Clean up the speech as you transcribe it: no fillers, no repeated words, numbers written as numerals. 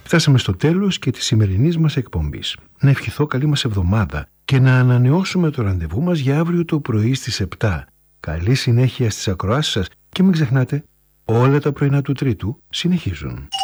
Φτάσαμε στο τέλος και της σημερινής μας εκπομπής. Να ευχηθώ καλή μας εβδομάδα και να ανανεώσουμε το ραντεβού μας για αύριο το πρωί στις 7. Καλή συνέχεια στις ακροάσεις σας και μην ξεχνάτε, όλα τα πρωινά του Τρίτου συνεχίζουν.